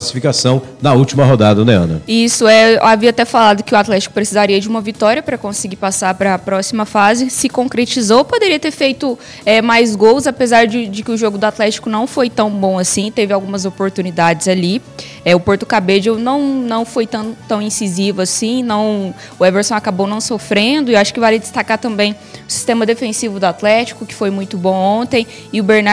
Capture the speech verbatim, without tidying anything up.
classificação na última rodada, né, Ana? Isso, é, eu havia até falado que o Atlético precisaria de uma vitória para conseguir passar para a próxima fase. Se concretizou, poderia ter feito é, mais gols, apesar de, de que o jogo do Atlético não foi tão bom assim, teve algumas oportunidades ali. É, o Porto Cabedelo não, não foi tão, tão incisivo assim, não, o Everson acabou não sofrendo, e acho que vale destacar também o sistema defensivo do Atlético, que foi muito bom ontem, e o Bernardo